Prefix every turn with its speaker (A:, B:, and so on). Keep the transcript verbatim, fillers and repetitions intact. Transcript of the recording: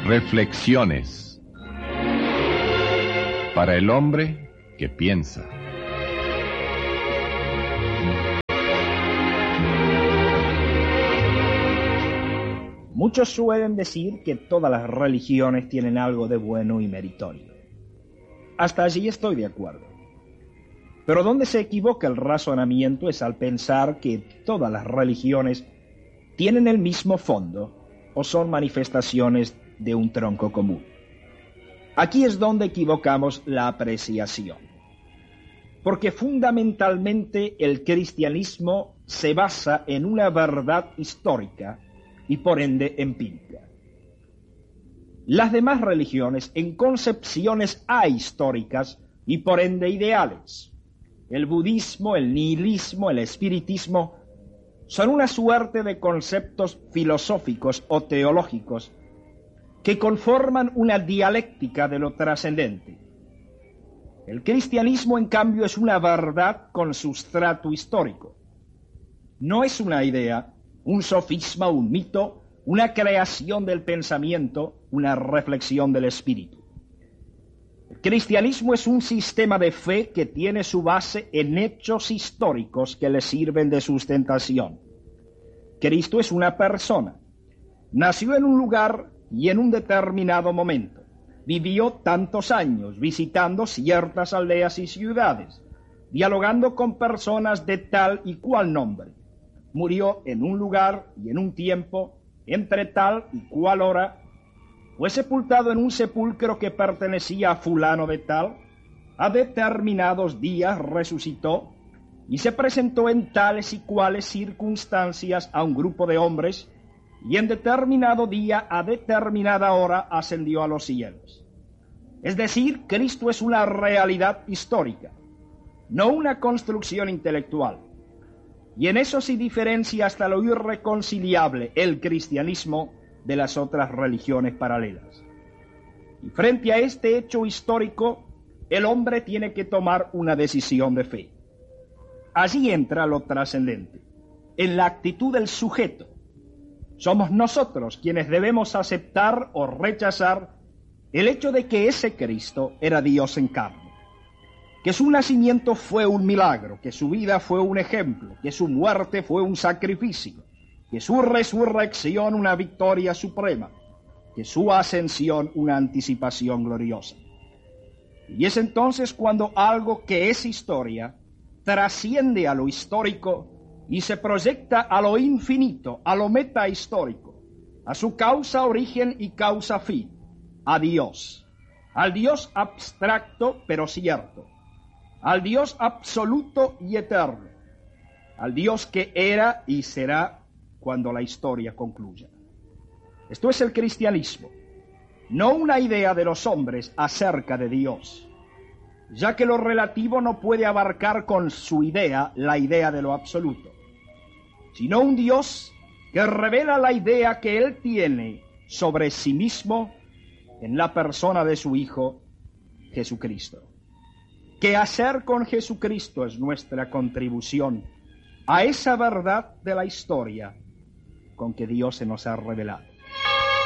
A: Reflexiones para el hombre que piensa.
B: Muchos suelen decir que todas las religiones tienen algo de bueno y meritorio. Hasta allí estoy de acuerdo. Pero donde se equivoca el razonamiento es al pensar que todas las religiones tienen el mismo fondo o son manifestaciones de un tronco común. Aquí es donde equivocamos la apreciación. Porque fundamentalmente el cristianismo se basa en una verdad histórica y por ende empírica. Las demás religiones en concepciones ahistóricas y por ende ideales. El budismo, el nihilismo, el espiritismo son una suerte de conceptos filosóficos o teológicos que conforman una dialéctica de lo trascendente. El cristianismo, en cambio, es una verdad con sustrato histórico. No es una idea, un sofisma, un mito, una creación del pensamiento, una reflexión del espíritu. El cristianismo es un sistema de fe que tiene su base en hechos históricos que le sirven de sustentación. Cristo es una persona. Nació en un lugar y en un determinado momento. Vivió tantos años visitando ciertas aldeas y ciudades, dialogando con personas de tal y cual nombre. Murió en un lugar y en un tiempo, entre tal y cual hora. Fue sepultado en un sepulcro que pertenecía a fulano de tal. A determinados días resucitó y se presentó en tales y cuales circunstancias a un grupo de hombres, y en determinado día, a determinada hora, ascendió a los cielos. Es decir, Cristo es una realidad histórica, no una construcción intelectual. Y en eso sí diferencia hasta lo irreconciliable el cristianismo de las otras religiones paralelas. Y frente a este hecho histórico, el hombre tiene que tomar una decisión de fe. Allí entra lo trascendente, en la actitud del sujeto. Somos nosotros quienes debemos aceptar o rechazar el hecho de que ese Cristo era Dios en carne, que su nacimiento fue un milagro, que su vida fue un ejemplo, que su muerte fue un sacrificio, que su resurrección una victoria suprema, que su ascensión una anticipación gloriosa. Y es entonces cuando algo que es historia trasciende a lo histórico y se proyecta a lo infinito, a lo metahistórico, a su causa, origen y causa fin, a Dios, al Dios abstracto pero cierto, al Dios absoluto y eterno, al Dios que era y será cuando la historia concluya. Esto es el cristianismo, no una idea de los hombres acerca de Dios, ya que lo relativo no puede abarcar con su idea la idea de lo absoluto, sino un Dios que revela la idea que Él tiene sobre sí mismo en la persona de su Hijo, Jesucristo. ¿Qué hacer con Jesucristo? Es nuestra contribución a esa verdad de la historia con que Dios se nos ha revelado.